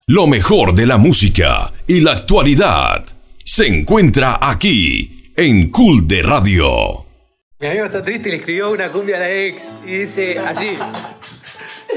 Lo mejor de la música y la actualidad se encuentra aquí en Cool de Radio. Mi amigo está triste y le escribió una cumbia a la ex y dice así: